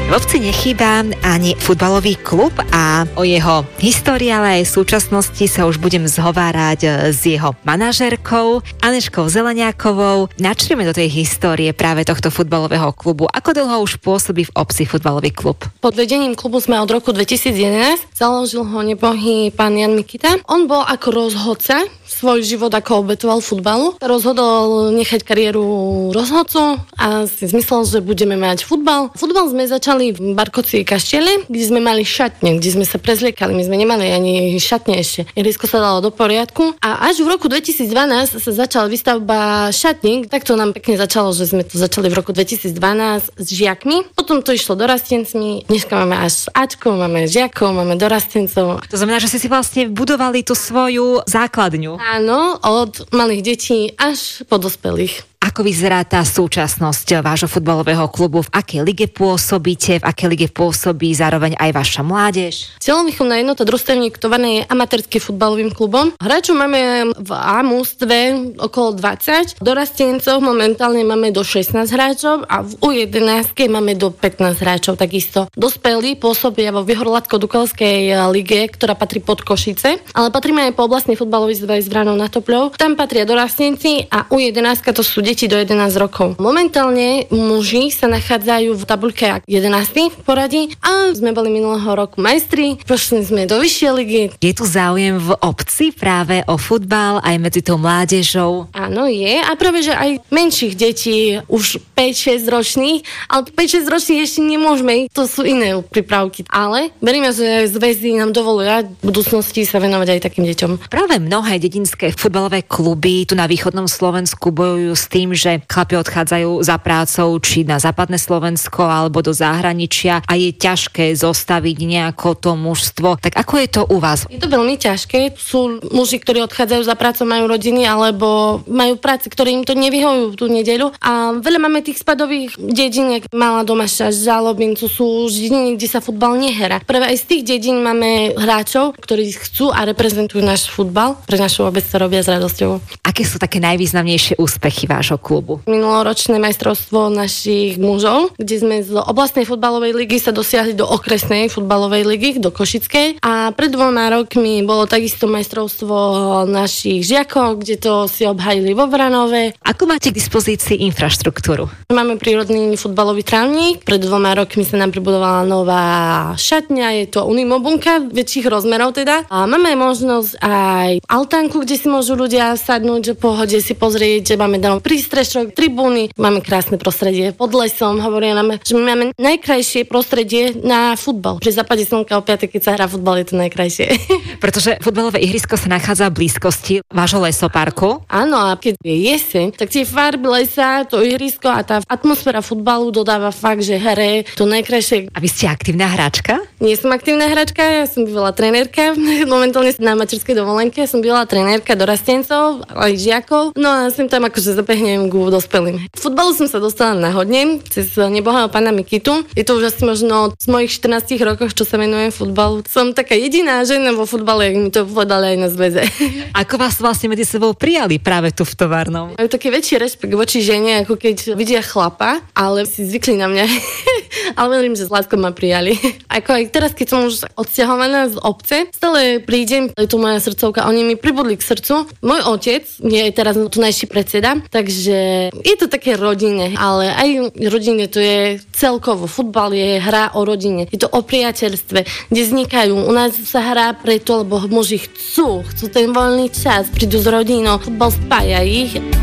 V obci nechýba ani futbalový klub a o jeho histórii, ale aj súčasnosti sa už budem zhovárať s jeho manažérkou Anežkou Zeleniakovou. Načrime do tej histórie práve tohto futbalového klubu. Ako dlho už pôsobí v obci futbalový klub? Pod vedením klubu sme od roku 2011. Založil ho nebohý pán Jan Mikita. On bol ako rozhodca, svoj život ako obetoval futbalu. Rozhodol nechať kariéru rozhodcu a si zmyslel, že budeme mať futbal. Futbal sme začali v Barkoci Kaštiele, kde sme mali šatne, kde sme sa prezliekali. My sme nemali ani šatne ešte. Ihrisko sa dalo do poriadku. A až v roku 2012 sa začala výstavba šatní. Tak to nám pekne začalo, že sme to začali v roku 2012 s žiakmi. Potom to išlo dorastencmi. Dneska máme až Ačkov, máme žiakov, máme dorastencov. To znamená, že ste si vlastne budovali tú svoju základňu. Áno, od malých detí až po dospelých. Ako vyzerá tá súčasnosť vášho futbalového klubu? V akej lige pôsobíte? V akej lige pôsobí zároveň aj vaša mládež? Telomychovná jednota družstevníkované je amatérskym futbalovým klubom. Hráčov máme v A mústve okolo 20. Dorastencov momentálne máme do 16 hráčov a v U11 máme do 15 hráčov takisto. Dospelí pôsobia vo Vyhorladsko-Dukalskej lige, ktorá patrí pod Košice, ale patríme aj po oblastnej futbalovej zväz Vranov na Topľov. Tam patria dorastenci a U11 to sú deti do 11 rokov. Momentálne muži sa nachádzajú v tabuľke 11. v poradí a sme boli minulého roku majstri. Prošli sme do vyššej ligy. Je tu záujem v obci práve o futbal aj medzi tou mládežou? Áno, je. A práve, že aj menších detí, už 5-6 ročných, ale 5-6 ročných ešte nemôžeme, to sú iné prípravky. Ale veríme, že zväzy nám dovolujú v budúcnosti sa venovať aj takým deťom. Práve mnohé dedinské futbalové kluby tu na východnom Slovensku bojujú s tým, že chlapi odchádzajú za prácou či na západné Slovensko alebo do zahraničia a je ťažké zostaviť nejako to mužstvo. Tak ako je to u vás? Je to veľmi ťažké. Sú muži, ktorí odchádzajú za prácou, majú rodiny alebo majú práce, ktoré im to nevyhovujú tú nedeľu. A veľa máme tých spadových dedín, jak Malá Domaša, Žalobin, to sú dediny, kde sa futbal nehrá. Práve aj z tých dedín máme hráčov, ktorí chcú a reprezentujú náš futbal. Pre našu obec to robia s radosťou. Aké sú také najvýznamnejšie úspechy vášho klubu? Minuloročné majstrovstvo našich mužov, kde sme z oblastnej futbalovej ligy sa dosiahli do okresnej futbalovej ligy, do Košickej. A pred 2 rokmi bolo takisto majstrovstvo našich žiakov, kde to si obhajili vo Vranove. Ako máte k dispozícii infraštruktúru? Máme prírodný futbalový trávnik. Pred 2 rokmi sa nám pribudovala nová šatňa, je to unimobunka väčších rozmerov teda. A máme možnosť aj altánku, kde si môžu ľudia sadnúť, že pohode si pozrieť, že máme tam prístrešok, tribúny, máme krásne prostredie pod lesom, hovoria nám, že my máme najkrajšie prostredie na futbal. Pri západe slnka o 5, keď sa hrá futbal, je to najkrajšie. Pretože futbalové ihrisko sa nachádza v blízkosti vášho lesoparku. Áno, a keď je jeseň, tak tie farby lesa, to ihrisko a tá atmosféra futbalu dodáva fakt, že hre to najkrajšie. A vy ste aktívna hráčka? Nie som aktívna hráčka, ja som bývalá trenérka. Momentálne na materskej dovolenke som bývalá trenérka dorastencov, aj žiakov. No a som tam akože zabehnem k dospelým. V futbalu som sa dostala náhodne cez nebohého pána Mikitu. Je to už asi možno z mojich 14 rokov, čo sa venujem futbalu. Som taká jediná žena vo futbale, jak mi to povedali aj na zväze. Ako vás vlastne medzi sebou prijali práve tu v továrnom? Majú taký väčší rešpekt voči žene, ako keď vidia chlapa, ale si zvykli na mňa. Ale verím, že s láskou ma prijali. Ako aj teraz, keď som už odsťahovaná z obce, stále prídem, je tu moja srdcovka, oni mi pribudli k srdcu. Môj otec je teraz tunajší predseda, takže je to také rodinné, ale aj rodine to je celkovo. Futbal je hra o rodine. Je to o priateľstve, kde vznikajú. U nás sa hrá preto, lebo muži chcú ten voľný čas, prídu s rodinou, futbal spája ich.